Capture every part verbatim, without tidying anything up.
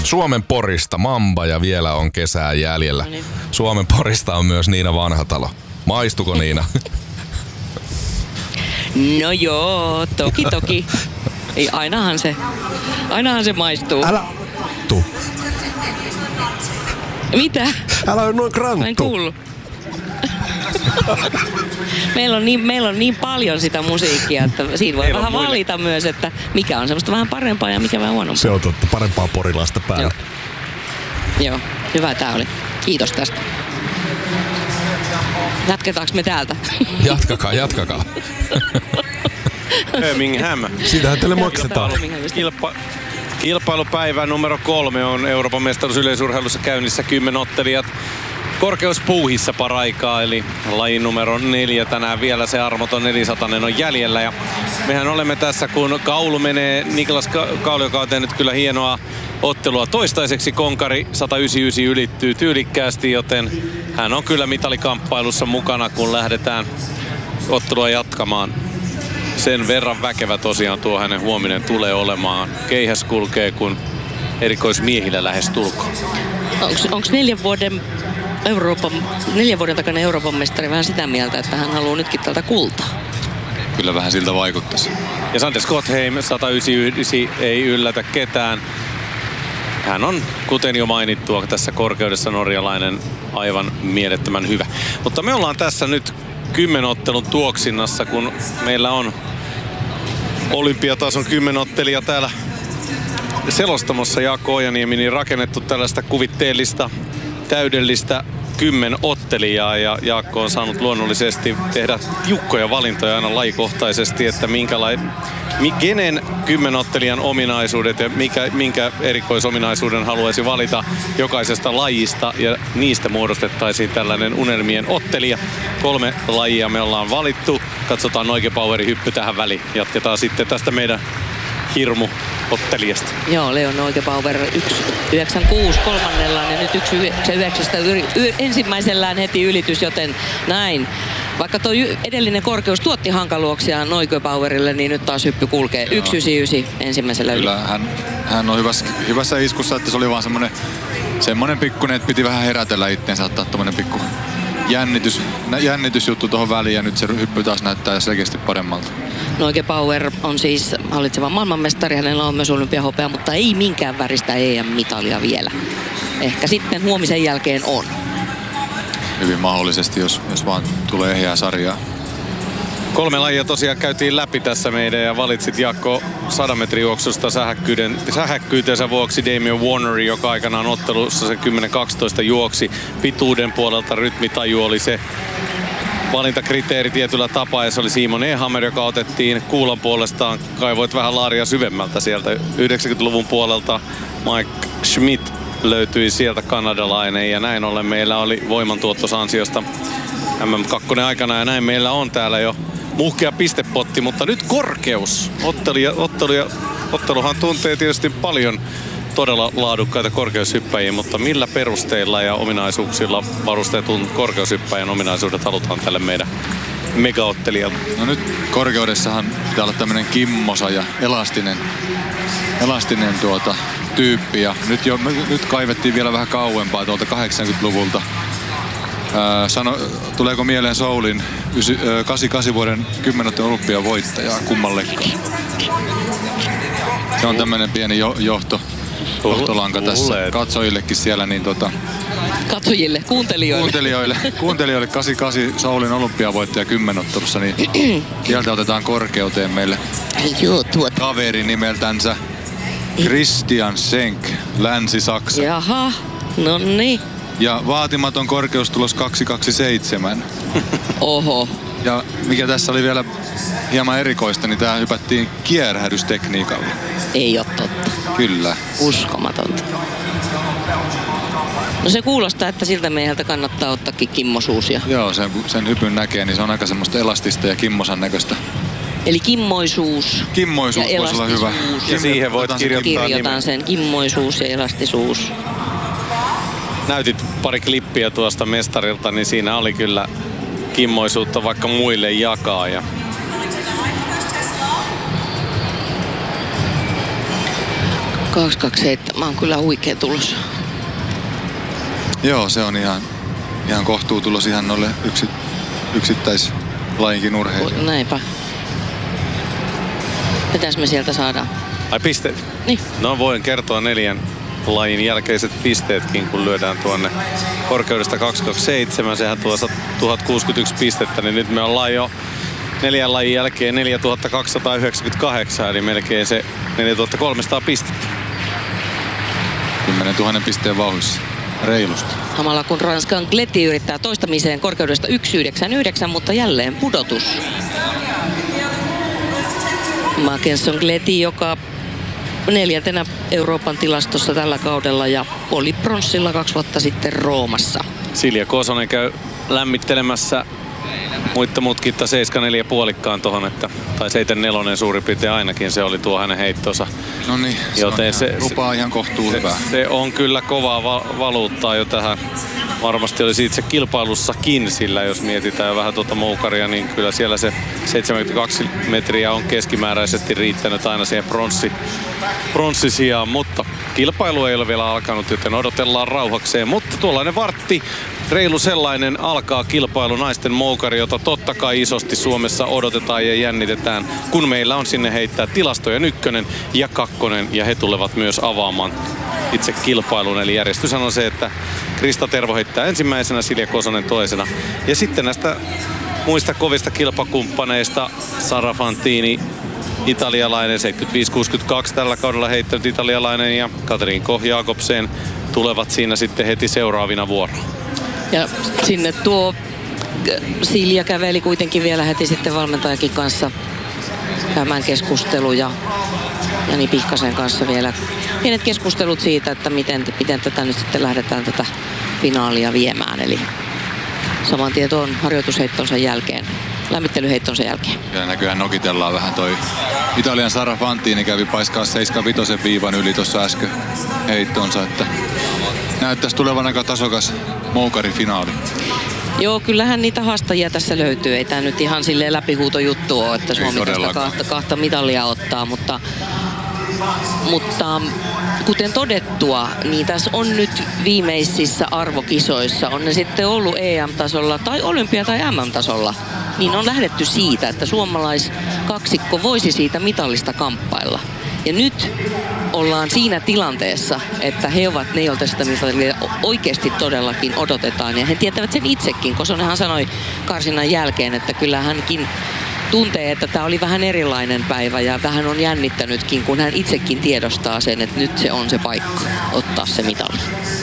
Suomen Porista Mamba ja vielä on kesää jäljellä. Suomen Porista on myös Niina Vanhatalo. Maistuko Niina? No joo, toki toki. Ei, ainahan se, ainahan se maistuu. Älä tu. Mitä? Älä ole noin kranttu. Mä en kuullut. meillä, on niin, meillä on niin paljon sitä musiikkia, että siinä voi meillä vähän valita myös, että mikä on semmoista vähän parempaa ja mikä vähän huonompaa. Se on totta, parempaa porilaista päällä. Joo, Joo. Hyvä tää oli. Kiitos tästä. Jatketaanko me täältä? Jatkakaa, jatkakaa. Birmingham. Siitähän teille maksetaan. Kilpa, kilpailupäivä numero kolme on Euroopan mestaruus yleisurheilussa käynnissä kymmenottelijat. Korkeuspuuhissa paraikaa, eli lajin numero neljä tänään vielä se armoton neljäsataa on jäljellä. Ja mehän olemme tässä, kun kaulu menee, Niklas Kaulu, joka on tehnyt kyllä hienoa ottelua toistaiseksi. Konkari sata yhdeksänkymmentäyhdeksän ylittyy tyylikkäästi, joten hän on kyllä mitalikamppailussa mukana, kun lähdetään ottelua jatkamaan. Sen verran väkevä tosiaan tuo hänen huominen tulee olemaan. Keihäs kulkee, kun erikoismiehillä lähes tulkoon. Onko neljän vuoden Euroopan, neljän vuoden takana Euroopan mestari vähän sitä mieltä, että hän haluaa nytkin tältä kultaa? Kyllä vähän siltä vaikuttaisi. Ja Sander Skotheim sata yhdeksänkymmentäyhdeksän ei yllätä ketään. Hän on, kuten jo mainittua, tässä korkeudessa norjalainen aivan mielettömän hyvä. Mutta me ollaan tässä nyt kymmenottelun tuoksinnassa, kun meillä on olympiatason kymmenottelija täällä selostamossa Jaakko Ojaniemi, niin rakennettu tällaista kuvitteellista, täydellistä kymmenottelijaa, ja Jaakko on saanut luonnollisesti tehdä tiukkoja valintoja aina lajikohtaisesti, että minkälainen, kenen kymmenottelijan ominaisuudet ja mikä, minkä erikoisominaisuuden haluaisi valita jokaisesta lajista, ja niistä muodostettaisiin tällainen unelmien ottelija. Kolme lajia me ollaan valittu. Katsotaan Noike-Powerin hyppy tähän väliin. Jatketaan sitten tästä meidän hirmu ottelijasta. Joo, Leon Noike-Power yksi yhdeksänkymmentäkuusi kolmannellaan ja nyt yksi yhdeksänkymmentäyhdeksän ensimmäisellään heti ylitys, joten näin. Vaikka tuo edellinen korkeus tuotti hankaluuksia Noike-Powerille, niin nyt taas hyppy kulkee yksi yhdeksänkymmentäyhdeksän ensimmäisellä yli. Kyllä, hän, hän on hyvässä, hyvässä iskussa, että se oli vaan semmoinen, semmoinen pikkuinen, että piti vähän herätellä itseensä, ottaa tommonen pikku jännitys, jännitysjuttu tuohon väliin, ja nyt se hyppy taas näyttää selkeästi paremmalta. Noike-Power on siis hallitseva maailmanmestari, hänellä on myös olympiahopea, mutta ei minkään väristä E M-mitalia vielä. Ehkä sitten huomisen jälkeen on. Hyvin mahdollisesti, jos, jos vaan tulee ehjää sarjaa. Kolme lajia tosiaan käytiin läpi tässä meidän, ja valitsit Jaakko sadan metrin juoksusta sähäkkyytensä vuoksi Damien Warner, joka aikanaan ottelussa se kymmenen kaksitoista juoksi. Pituuden puolelta rytmitaju oli se valintakriteeri tietyllä tapaa, ja se oli Simon Ehammer, joka otettiin. Kuulan puolestaan kaivoit vähän laaria syvemmältä sieltä yhdeksänkymmentäluvun puolelta. Mike Schmidt löytyi sieltä, kanadalainen, ja näin ollen meillä oli voimantuottosansiosta M M kaksi aikana, ja näin meillä on täällä jo muhkea pistepotti, mutta nyt korkeus. Ottelu, ottelu, otteluhan tuntee tietysti paljon todella laadukkaita korkeushyppäjiä, mutta millä perusteilla ja ominaisuuksilla varustetun korkeushyppäjän ominaisuudet halutaan tälle meidän megaottelijalle? No nyt korkeudessahan pitää olla tämmönen kimmosa ja elastinen, elastinen tuota, tyyppi, ja nyt, jo, nyt kaivettiin vielä vähän kauempaa tuolta kahdeksankymmentäluvulta. Ää, sano, tuleeko mieleen Soulin kahdeksankymmentäkahdeksan vuoden kymmenottelun olympiavoittajaa kummallekaan? Se on tämmönen pieni jo, johto, johtolanka tässä katsojillekin siellä. Niin tota, Katsojille, kuuntelijoille. Kuuntelijoille, kuuntelijoille kahdeksankymmentäkahdeksan Soulin olympiavoittaja kymmenottelussa, niin sieltä otetaan korkeuteen meille kaveri nimeltänsä Christian Schenk, Länsi-Saksa. Jaha, no niin. Ja vaatimaton korkeustulos kaksi kaksikymmentäseitsemän. Oho. Ja mikä tässä oli vielä hieman erikoista, niin tää hypättiin kierrähdystekniikalla. Ei oo totta. Kyllä. Uskomatonta. No se kuulostaa, että siltä mieheltä kannattaa ottaakin kimmosuusia. Joo, sen, sen hypyn näkee, niin se on aika semmoista elastista ja kimmosan näköistä. Eli kimmoisuus. Kimmoisuus ja voisi olla hyvä. Ja siihen voit kirjoittaa Kirjoitan sen, kimmoisuus ja elastisuus. Näytit pari klippiä tuosta mestarilta, niin siinä oli kyllä kimmoisuutta vaikka muille jakaa. Ja kaksi kaksi seitsemän on kyllä huikea tulos. Joo, se on ihan, ihan kohtuutulos ihan noille yksi, yksittäislajinkin urheilijoille. Näinpä. Mitäs me sieltä saadaan? Ai pisteet? Niin. No voin kertoa neljän lajin jälkeiset pisteetkin, kun lyödään tuonne korkeudesta kaksi kaksi seitsemän. Sehän tuo tuhat kuusikymmentäyksi pistettä, niin nyt me ollaan jo neljän lajin jälkeen neljätuhatta kaksisataayhdeksänkymmentäkahdeksan, eli melkein se neljätuhatta kolmesataa pistettä. kymmenentuhatta pisteen vauhdissa. Reilusti. Samalla kun Ranskan Gleti yrittää toistamiseen korkeudesta yksi yhdeksänkymmentäyhdeksän, mutta jälleen pudotus. Mackenson Gleti, joka neljäntenä Euroopan tilastossa tällä kaudella ja oli pronssilla kaksi vuotta sitten Roomassa. Silja Kosonen käy lämmittelemässä muitta mutkitta seitsemän neljä puolikkaan tohon, että, tai seitsemän neljä suurin piirtein ainakin se oli tuo hänen heittonsa. No niin, se, joten se lupaa ihan kohtuu se, hyvää. Se on kyllä kovaa va- valuuttaa jo tähän. Varmasti olisi itse kilpailussakin, sillä jos mietitään vähän tuota moukaria, niin kyllä siellä se seitsemänkymmentäkaksi metriä on keskimääräisesti riittänyt aina siihen pronssi, pronssisijaan, mutta kilpailu ei ole vielä alkanut, joten odotellaan rauhakseen. Mutta tuollainen vartti, reilu sellainen, alkaa kilpailu naisten moukari, jota totta kai isosti Suomessa odotetaan ja jännitetään, kun meillä on sinne heittää tilastojen ykkönen ja kakkonen, ja he tulevat myös avaamaan itse kilpailun. Eli järjestys on se, että Krista Tervo heittää ensimmäisenä, Silja Kosonen toisena. Ja sitten näistä muista kovista kilpakumppaneista Sara Fantini, italialainen, seitsemänkymmentäviisi kuusikymmentäkaksi tällä kaudella heittänyt italialainen, ja Katrin Koch Jakobsen tulevat siinä sitten heti seuraavina vuoroon. Ja sinne tuo Silja käveli kuitenkin vielä heti sitten valmentajakin kanssa käymään keskusteluja. Jani Pihkasen kanssa vielä pienet keskustelut siitä, että miten, miten tätä nyt sitten lähdetään tätä finaalia viemään. Eli saman tien tuon harjoitusheittonsa jälkeen, lämmittelyheittonsa jälkeen. Ja näköjään nokitellaan vähän toi Italian Sara Fantini kävi paiskaa seitsemänkymmentäviisi viivan yli tuossa äsken heittonsa, että näyttäisi tulevan aika tasokas moukarifinaali. Joo, kyllähän niitä haastajia tässä löytyy. Ei tämä nyt ihan silleen läpihuutojuttu ole, että Suomi tästä kahta, kahta mitalia ottaa, mutta, mutta kuten todettua, niin tässä on nyt viimeisissä arvokisoissa, on ne sitten ollut E M-tasolla tai olympia- tai M M-tasolla, niin on lähdetty siitä, että suomalaiskaksikko voisi siitä mitallista kamppailla. Ja nyt ollaan siinä tilanteessa, että he ovat ne, joilta sitä mitalia oikeasti todellakin odotetaan. Ja he tietävät sen itsekin. Kosonenhan sanoi karsinnan jälkeen, että kyllä hänkin tuntee, että tämä oli vähän erilainen päivä ja vähän on jännittänytkin, kun hän itsekin tiedostaa sen, että nyt se on se paikka ottaa se mitali.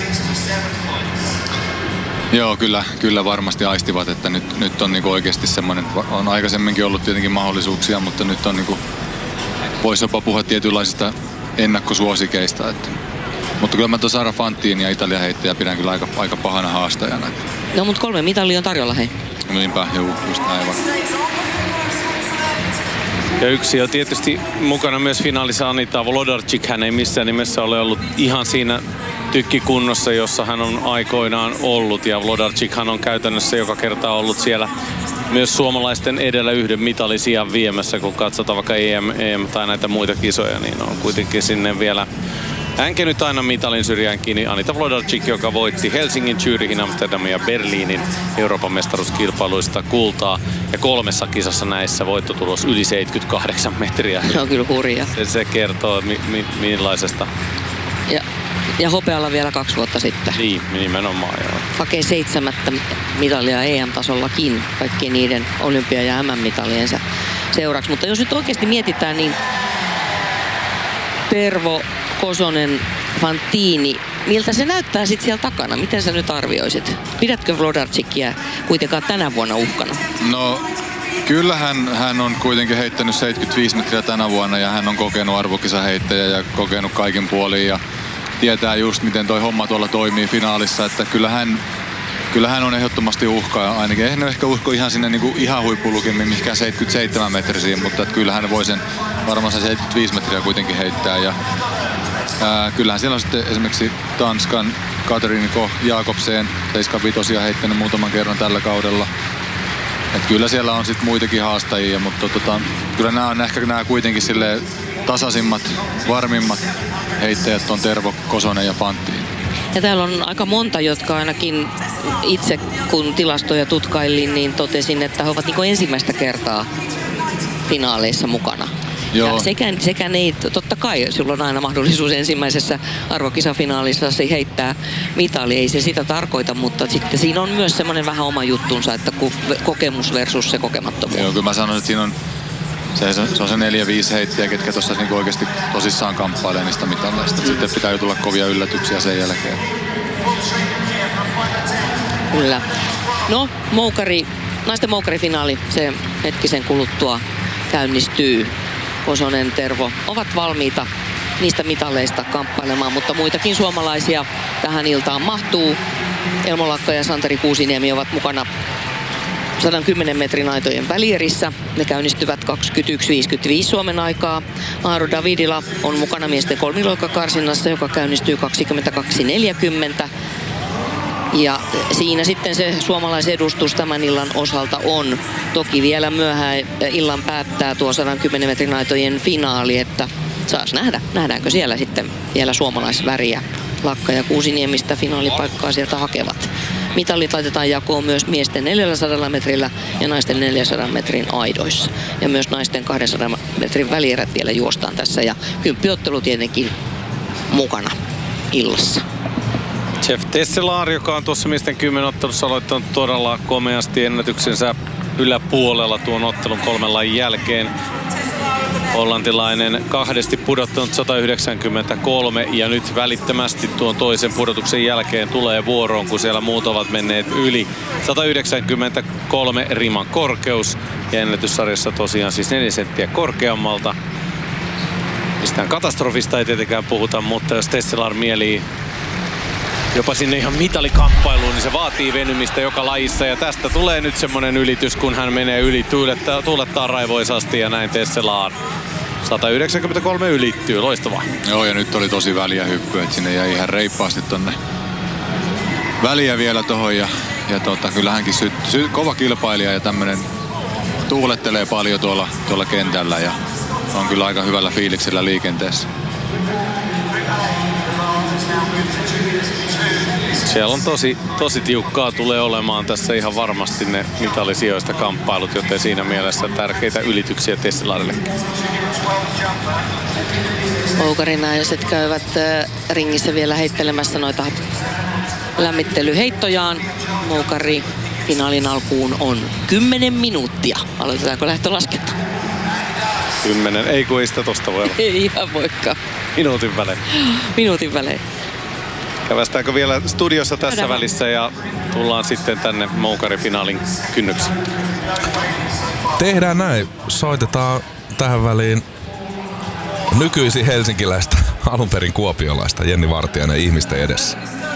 Joo, kyllä, kyllä varmasti aistivat, että nyt, nyt on niinku oikeasti semmoinen, on aikaisemminkin ollut tietenkin mahdollisuuksia, mutta nyt on niinku, voisi jopa puhua tietynlaisista ennakkosuosikeista. Että. Mutta kyllä mä tuon Sara Fantini ja Italian heittäjä pidän kyllä aika, aika pahana haastajana. Että. No mutta kolme mitalia on tarjolla, hei. Niinpä, juu, just aivan. Ja yksi on tietysti mukana myös finaalissa Anita Wlodarczyk. Hän ei missään nimessä ole ollut ihan siinä tykkikunnossa, jossa hän on aikoinaan ollut. Ja Wlodarczykhan on käytännössä joka kerta ollut siellä myös suomalaisten edellä yhden mitalisijan viemässä, kun katsotaan vaikka E M, E M tai näitä muita kisoja, niin on kuitenkin sinne vielä hänkin nyt aina mitalin syrjään kiinni. Anita Wlodarczyk, joka voitti Helsingin, Zürichin, Amsterdamin ja Berliinin Euroopan mestaruuskilpailuista kultaa. Ja kolmessa kisassa näissä voittotulos yli seitsemänkymmentäkahdeksan metriä. Se on kyllä hurja. Se, se kertoo mi, mi, millaisesta. Ja, ja hopealla vielä kaksi vuotta sitten. Niin, nimenomaan joo. Hakee seitsemättä mitalia E M-tasollakin kaikkien niiden olympia- ja M M-mitaliensa seuraksi. Mutta jos nyt oikeasti mietitään, niin Tervo, Kosonen, Fantini, miltä se näyttää sitten siellä takana? Miten sä nyt arvioisit? Pidätkö Wlodarczykia kuitenkaan tänä vuonna uhkana? No, kyllähän hän on kuitenkin heittänyt seitsemänkymmentäviisi metriä tänä vuonna ja hän on kokenut arvokisaheittäjä ja kokenut kaikin puolin ja tietää just miten toi homma tuolla toimii finaalissa, että kyllähän Kyllähän on ehdottomasti uhkaa, ainakin en ehkä usko ihan sinne niinku ihan huippulukemiin, mihinkään seitsemänkymmentäseitsemän metrisiin, mutta kyllähän voi sen varmaan sen seitsemänkymmentäviisi metriä kuitenkin heittää. Ja, ää, kyllähän siellä on sitten esimerkiksi Tanskan Katrin Koch Jakobsen seitsemänkymmentäviisi heittänyt muutaman kerran tällä kaudella. Et kyllä siellä on sitten muitakin haastajia, mutta tota, kyllä nämä on ehkä nämä kuitenkin silleen tasaisimmat, varmimmat heittäjät on Tervo, Kosonen ja Fantin. Ja täällä on aika monta, jotka ainakin itse kun tilastoja tutkailin, niin totesin, että he ovat niin kuin ensimmäistä kertaa finaaleissa mukana. Joo. Ja sekä, sekä ne, totta kai sulla on aina mahdollisuus ensimmäisessä arvokisafinaalissa heittää mitali, ei se sitä tarkoita, mutta sitten siinä on myös semmoinen vähän oma juttunsa, että kokemus versus se kokemattomuus. Joo, kyllä mä sanoin, että siinä on se, se on se neljä viisi heittäjä, ketkä tuossa niinku oikeasti tosissaan kamppailee niistä mitaleista. Mm. Sitten pitää jo tulla kovia yllätyksiä sen jälkeen. Kyllä. No, moukari, naisten moukarifinaali, se hetkisen kuluttua käynnistyy. Kosonen, Tervo ovat valmiita niistä mitaleista kamppailemaan, mutta muitakin suomalaisia tähän iltaan mahtuu. Elmo Lakka ja Santeri Kuusiniemi ovat mukana sata kymmenen metrin aitojen välierissä. Ne käynnistyvät kaksikymmentäyksi viisikymmentäviisi Suomen aikaa. Aaru Davidila on mukana miesten kolmiloikkakarsinnassa, joka käynnistyy kaksikymmentäkaksi neljäkymmentä. Ja siinä sitten se suomalaisedustus tämän illan osalta on. Toki vielä myöhään illan päättää tuo sata kymmenen metrin aitojen finaali, että saas nähdä, nähdäänkö siellä sitten vielä suomalaisväriä. Lakka ja Kuusiniemistä finaalipaikkaa sieltä hakevat. Mitalit laitetaan jakoon myös miesten neljäsataa metrillä ja naisten neljänsadan metrin aidoissa. Ja myös naisten kahdensadan metrin välierät vielä juostaan tässä ja kymppiottelu tietenkin mukana illassa. Jeff Tesselaar, joka on tuossa miesten kymmenottelussa aloittanut todella komeasti ennätyksensä yläpuolella tuon ottelun kolmen lajin jälkeen. Hollantilainen kahdesti pudottanut sata yhdeksänkymmentäkolme ja nyt välittömästi tuon toisen pudotuksen jälkeen tulee vuoroon, kun siellä muut ovat menneet yli. sata yhdeksänkymmentäkolme riman korkeus ja ennätyssarjassa tosiaan siis neljä senttiä korkeammalta. Mistään katastrofista ei tietenkään puhuta, mutta jos Tesselaar mielii jopa sinne ihan mitalikamppailuun, niin se vaatii venymistä joka lajissa. Ja tästä tulee nyt semmonen ylitys, kun hän menee yli, tuulettaa, tuulettaa raivoisasti ja näin Tesselaar. sata yhdeksänkymmentäkolme ylittyy, loistavaa. Joo, ja nyt oli tosi väliä hyppy, että sinne jäi ihan reippaasti tonne väliä vielä tohon. Ja, ja tota, kyllä hänkin sy, sy, kova kilpailija ja tämmönen tuulettelee paljon tuolla, tuolla kentällä ja on kyllä aika hyvällä fiiliksellä liikenteessä. Siellä on tosi, tosi tiukkaa tulee olemaan tässä ihan varmasti ne mitalisijoista kamppailut, joten siinä mielessä tärkeitä ylityksiä Tesselaarillekin. Moukarinaiset käyvät ringissä vielä heittelemässä noita lämmittelyheittojaan. Moukari finaalin alkuun on kymmenen minuuttia. Aloitetaanko lähtölaskenta? Kymmenen, ei kun ei sitä tosta voi olla. Ei ihan voikaan. Minuutin välein. Minuutin välein. Kävästäänkö vielä studiossa tässä Käydään. välissä ja tullaan sitten tänne moukarifinaalin kynnyksiin. Tehdään näin. Soitetaan tähän väliin nykyisin helsinkiläistä, alunperin kuopiolaista Jenni Vartiainen ihmisten edessä.